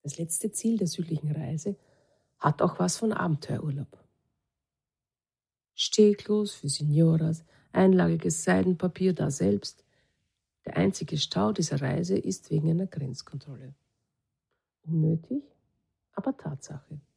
Das letzte Ziel der südlichen Reise hat auch was von Abenteuerurlaub. Stehklos für Signoras, einlagiges Seidenpapier daselbst. Der einzige Stau dieser Reise ist wegen einer Grenzkontrolle. Unnötig, aber Tatsache.